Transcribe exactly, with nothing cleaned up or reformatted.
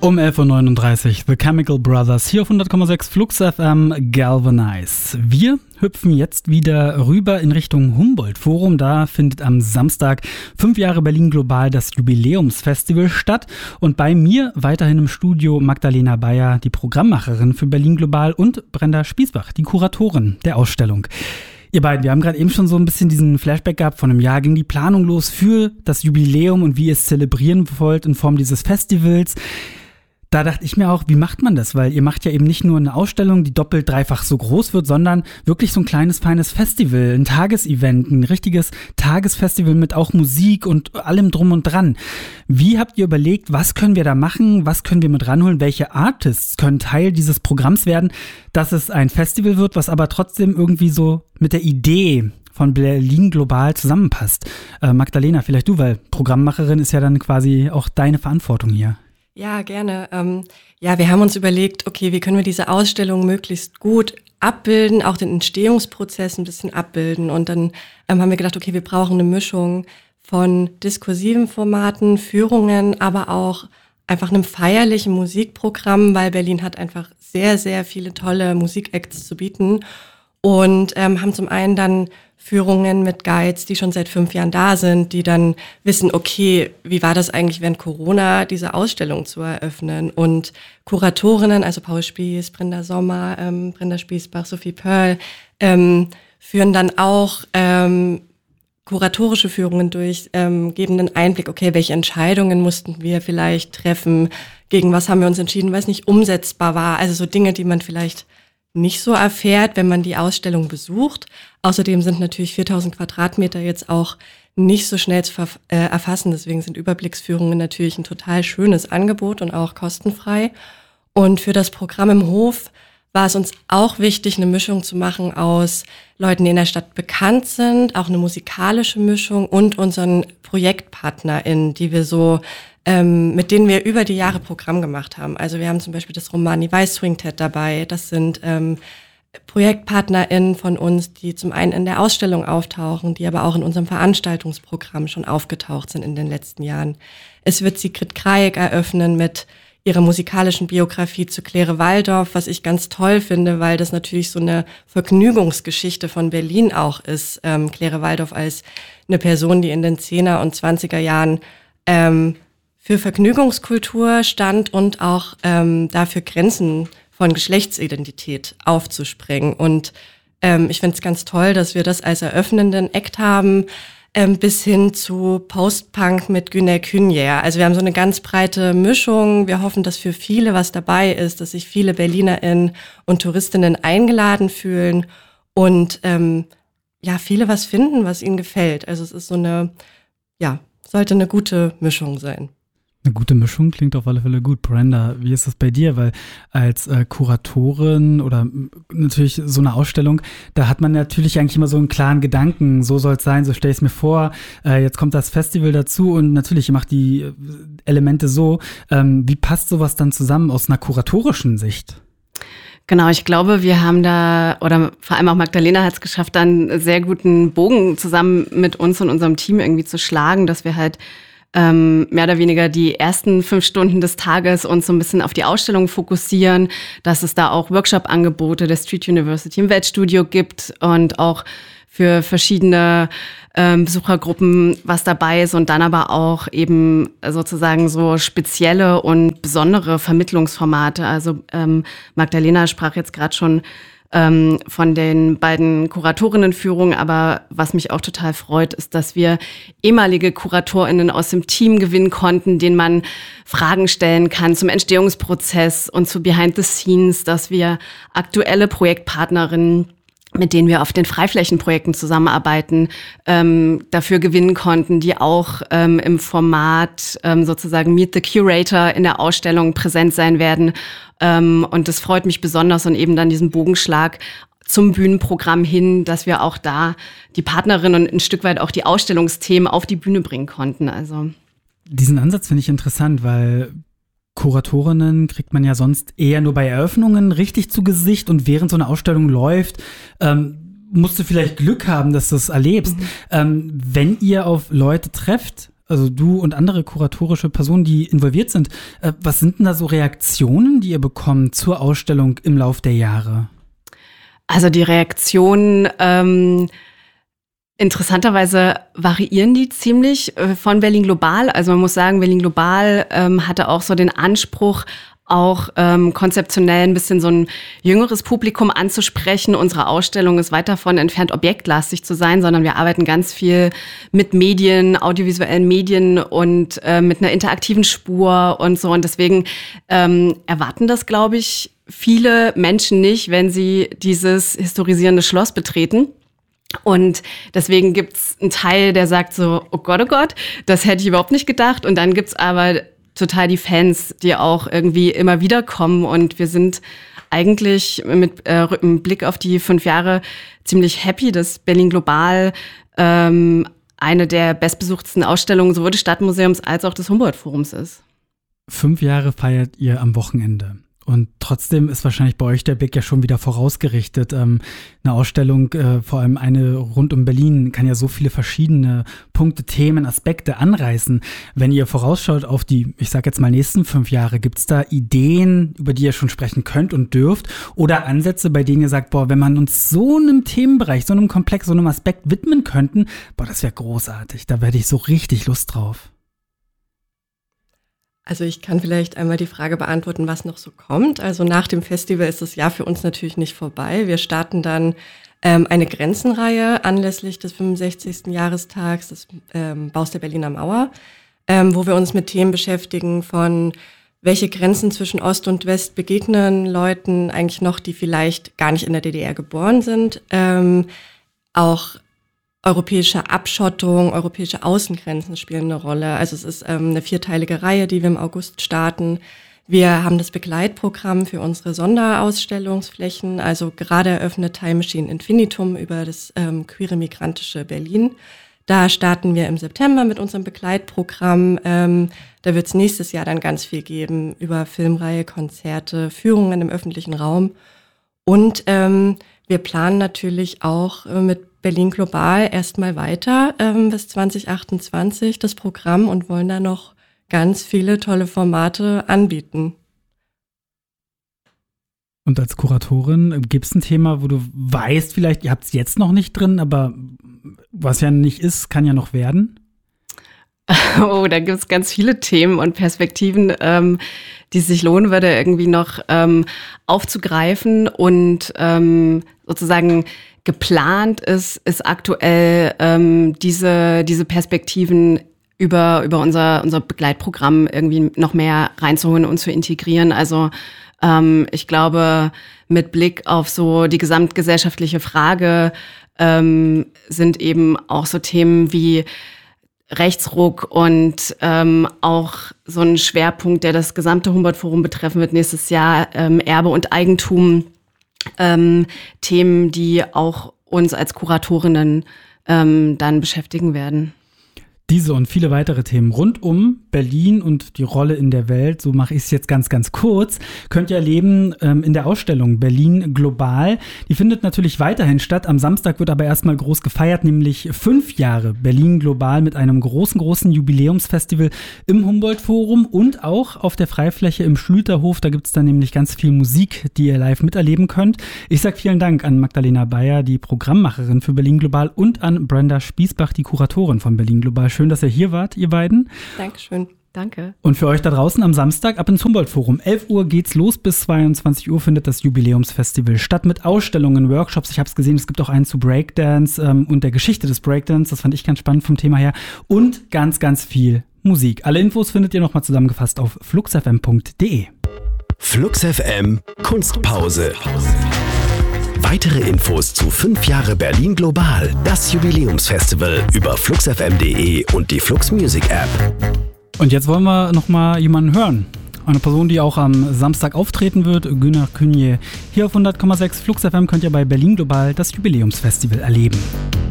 Um elf Uhr neununddreißig, The Chemical Brothers, hier auf hundert Komma sechs Flux F M, Galvanize. Wir hüpfen jetzt wieder rüber in Richtung Humboldt-Forum. Da findet am Samstag fünf Jahre Berlin Global das Jubiläumsfestival statt. Und bei mir weiterhin im Studio Magdalena Bayer, die Programmmacherin für Berlin Global, und Brenda Spiesbach, die Kuratorin der Ausstellung. Ihr beiden, wir haben gerade eben schon so ein bisschen diesen Flashback gehabt. Von einem Jahr ging die Planung los für das Jubiläum und wie ihr es zelebrieren wollt in Form dieses Festivals. Da dachte ich mir auch, wie macht man das? Weil ihr macht ja eben nicht nur eine Ausstellung, die doppelt, dreifach so groß wird, sondern wirklich so ein kleines, feines Festival, ein Tagesevent, ein richtiges Tagesfestival mit auch Musik und allem drum und dran. Wie habt ihr überlegt, was können wir da machen? Was können wir mit ranholen? Welche Artists können Teil dieses Programms werden, dass es ein Festival wird, was aber trotzdem irgendwie so mit der Idee von Berlin Global zusammenpasst? Äh, Magdalena, vielleicht du, weil Programmmacherin ist ja dann quasi auch deine Verantwortung hier. Ja, gerne. Ähm, ja, wir haben uns überlegt, okay, wie können wir diese Ausstellung möglichst gut abbilden, auch den Entstehungsprozess ein bisschen abbilden. Und dann ähm, haben wir gedacht, okay, wir brauchen eine Mischung von diskursiven Formaten, Führungen, aber auch einfach einem feierlichen Musikprogramm, weil Berlin hat einfach sehr, sehr viele tolle Musikacts zu bieten. Und ähm, haben zum einen dann Führungen mit Guides, die schon seit fünf Jahren da sind, die dann wissen, okay, wie war das eigentlich während Corona, diese Ausstellung zu eröffnen? Und Kuratorinnen, also Paul Spieß, Brenda Sommer, ähm, Brenda Spiesbach, Sophie Pearl, ähm, führen dann auch ähm, kuratorische Führungen durch, ähm, geben einen Einblick, okay, welche Entscheidungen mussten wir vielleicht treffen, gegen was haben wir uns entschieden, weil es nicht umsetzbar war. Also so Dinge, die man vielleicht nicht so erfährt, wenn man die Ausstellung besucht. Außerdem sind natürlich viertausend Quadratmeter jetzt auch nicht so schnell zu verf- äh, erfassen. Deswegen sind Überblicksführungen natürlich ein total schönes Angebot und auch kostenfrei. Und für das Programm im Hof war es uns auch wichtig, eine Mischung zu machen aus Leuten, die in der Stadt bekannt sind, auch eine musikalische Mischung und unseren ProjektpartnerInnen, die wir so Ähm, mit denen wir über die Jahre Programm gemacht haben. Also wir haben zum Beispiel das Romani Weiß Swingtet dabei. Das sind ähm, ProjektpartnerInnen von uns, die zum einen in der Ausstellung auftauchen, die aber auch in unserem Veranstaltungsprogramm schon aufgetaucht sind in den letzten Jahren. Es wird Sigrid Krajek eröffnen mit ihrer musikalischen Biografie zu Claire Waldorf, was ich ganz toll finde, weil das natürlich so eine Vergnügungsgeschichte von Berlin auch ist. Ähm, Claire Waldorf als eine Person, die in den Zehner und Zwanziger Jahren ähm, für Vergnügungskultur stand und auch ähm, dafür Grenzen von Geschlechtsidentität aufzusprengen. Und ähm, ich finde es ganz toll, dass wir das als eröffnenden Act haben, ähm, bis hin zu Post-Punk mit Güney Künjer. Also wir haben so eine ganz breite Mischung. Wir hoffen, dass für viele was dabei ist, dass sich viele BerlinerInnen und Touristinnen eingeladen fühlen und ähm, ja, viele was finden, was ihnen gefällt. Also es ist so eine, ja, sollte eine gute Mischung sein. Eine gute Mischung klingt auf alle Fälle gut. Brenda, wie ist das bei dir? Weil als äh, Kuratorin oder natürlich so eine Ausstellung, da hat man natürlich eigentlich immer so einen klaren Gedanken, so soll es sein, so stelle ich es mir vor. Äh, jetzt kommt das Festival dazu und natürlich macht die Elemente so. Ähm, wie passt sowas dann zusammen aus einer kuratorischen Sicht? Genau, ich glaube, wir haben da, oder vor allem auch Magdalena hat es geschafft, dann einen sehr guten Bogen zusammen mit uns und unserem Team irgendwie zu schlagen, dass wir halt Ähm, mehr oder weniger die ersten fünf Stunden des Tages uns so ein bisschen auf die Ausstellung fokussieren, dass es da auch Workshop-Angebote der Street University im Weltstudio gibt und auch für verschiedene ähm, Besuchergruppen was dabei ist und dann aber auch eben sozusagen so spezielle und besondere Vermittlungsformate. Also ähm, Magdalena sprach jetzt gerade schon Ähm, von den beiden Kuratorinnenführungen. Aber was mich auch total freut, ist, dass wir ehemalige KuratorInnen aus dem Team gewinnen konnten, denen man Fragen stellen kann zum Entstehungsprozess und zu Behind the Scenes, dass wir aktuelle Projektpartnerinnen, mit denen wir auf den Freiflächenprojekten zusammenarbeiten, ähm, dafür gewinnen konnten, die auch ähm, im Format ähm, sozusagen Meet the Curator in der Ausstellung präsent sein werden. Ähm, und das freut mich besonders und eben dann diesen Bogenschlag zum Bühnenprogramm hin, dass wir auch da die Partnerinnen und ein Stück weit auch die Ausstellungsthemen auf die Bühne bringen konnten. Also diesen Ansatz finde ich interessant, weil Kuratorinnen kriegt man ja sonst eher nur bei Eröffnungen richtig zu Gesicht und während so eine Ausstellung läuft, ähm, musst du vielleicht Glück haben, dass du es erlebst. Mhm. Ähm, wenn ihr auf Leute trefft, also du und andere kuratorische Personen, die involviert sind. Äh, was sind denn da so Reaktionen, die ihr bekommt zur Ausstellung im Lauf der Jahre? Also die Reaktionen, ähm, interessanterweise variieren die ziemlich äh, von Berlin Global. Also man muss sagen, Berlin Global ähm, hatte auch so den Anspruch, auch ähm, konzeptionell ein bisschen so ein jüngeres Publikum anzusprechen. Unsere Ausstellung ist weit davon entfernt, objektlastig zu sein, sondern wir arbeiten ganz viel mit Medien, audiovisuellen Medien und äh, mit einer interaktiven Spur und so. Und deswegen ähm, erwarten das, glaube ich, viele Menschen nicht, wenn sie dieses historisierende Schloss betreten. Und deswegen gibt's einen Teil, der sagt so, oh Gott, oh Gott, das hätte ich überhaupt nicht gedacht. Und dann gibt's aber total die Fans, die auch irgendwie immer wieder kommen. Und wir sind eigentlich mit äh, mit Blick auf die fünf Jahre ziemlich happy, dass Berlin Global ähm, eine der bestbesuchtsten Ausstellungen sowohl des Stadtmuseums als auch des Humboldt-Forums ist. Fünf Jahre feiert ihr am Wochenende. Und trotzdem ist wahrscheinlich bei euch der Blick ja schon wieder vorausgerichtet. Ähm, eine Ausstellung, äh, vor allem eine rund um Berlin, kann ja so viele verschiedene Punkte, Themen, Aspekte anreißen. Wenn ihr vorausschaut auf die, ich sag jetzt mal, nächsten fünf Jahre, gibt's da Ideen, über die ihr schon sprechen könnt und dürft? Oder Ansätze, bei denen ihr sagt, boah, wenn man uns so einem Themenbereich, so einem Komplex, so einem Aspekt widmen könnten, boah, das wäre großartig. Da hätte ich so richtig Lust drauf. Also ich kann vielleicht einmal die Frage beantworten, was noch so kommt. Also nach dem Festival ist das Jahr für uns natürlich nicht vorbei. Wir starten dann ähm, eine Grenzenreihe anlässlich des fünfundsechzigsten Jahrestags des ähm, Baus der Berliner Mauer, ähm, wo wir uns mit Themen beschäftigen von, welche Grenzen zwischen Ost und West begegnen Leuten eigentlich noch, die vielleicht gar nicht in der D D R geboren sind. Ähm, auch europäische Abschottung, europäische Außengrenzen spielen eine Rolle. Also es ist ähm, eine vierteilige Reihe, die wir im August starten. Wir haben das Begleitprogramm für unsere Sonderausstellungsflächen, also gerade eröffnet Time Machine Infinitum über das ähm, queere migrantische Berlin. Da starten wir im September mit unserem Begleitprogramm. Ähm, da wird es nächstes Jahr dann ganz viel geben über Filmreihe, Konzerte, Führungen im öffentlichen Raum. Und ähm, wir planen natürlich auch äh, mit Berlin Global erstmal weiter ähm, bis zwanzig achtundzwanzig das Programm und wollen da noch ganz viele tolle Formate anbieten. Und als Kuratorin, gibt es ein Thema, wo du weißt, vielleicht, ihr habt es jetzt noch nicht drin, aber was ja nicht ist, kann ja noch werden? Oh, da gibt es ganz viele Themen und Perspektiven, ähm, die es sich lohnen würde, irgendwie noch ähm, aufzugreifen. Und ähm, sozusagen geplant ist, ist aktuell ähm, diese, diese Perspektiven über, über unser, unser Begleitprogramm irgendwie noch mehr reinzuholen und zu integrieren. Also ähm, ich glaube, mit Blick auf so die gesamtgesellschaftliche Frage ähm, sind eben auch so Themen wie Rechtsruck und ähm, auch so ein Schwerpunkt, der das gesamte Humboldt-Forum betreffen wird nächstes Jahr, ähm, Erbe und Eigentum, ähm, Themen, die auch uns als Kuratorinnen ähm, dann beschäftigen werden. Diese und viele weitere Themen rund um Berlin und die Rolle in der Welt, so mache ich es jetzt ganz, ganz kurz, könnt ihr erleben ähm, in der Ausstellung Berlin Global. Die findet natürlich weiterhin statt. Am Samstag wird aber erstmal groß gefeiert, nämlich fünf Jahre Berlin Global mit einem großen, großen Jubiläumsfestival im Humboldt-Forum und auch auf der Freifläche im Schlüterhof. Da gibt es dann nämlich ganz viel Musik, die ihr live miterleben könnt. Ich sage vielen Dank an Magdalena Bayer, die Programmmacherin für Berlin Global, und an Brenda Spiesbach, die Kuratorin von Berlin Global. Schön, dass ihr hier wart, ihr beiden. Dankeschön. Danke. Und für euch da draußen am Samstag ab ins Humboldt-Forum. elf Uhr geht's los, bis zweiundzwanzig Uhr findet das Jubiläumsfestival statt mit Ausstellungen, Workshops. Ich habe es gesehen, es gibt auch einen zu Breakdance ähm, und der Geschichte des Breakdance. Das fand ich ganz spannend vom Thema her. Und ganz, ganz viel Musik. Alle Infos findet ihr nochmal zusammengefasst auf flux f m punkt d e. Flux F M Kunstpause. Weitere Infos zu fünf Jahre Berlin Global, das Jubiläumsfestival über flux f m punkt d e und die Flux Music App. Und jetzt wollen wir nochmal jemanden hören. Eine Person, die auch am Samstag auftreten wird, Günner Künje. Hier auf hundert Komma sechs Flux F M könnt ihr bei Berlin Global das Jubiläumsfestival erleben.